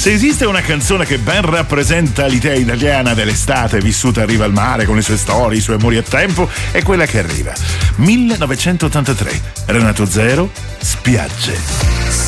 Se esiste una canzone che ben rappresenta l'idea italiana dell'estate vissuta a riva al mare con le sue storie, i suoi amori a tempo, è quella che arriva. 1983, Renato Zero, Spiagge.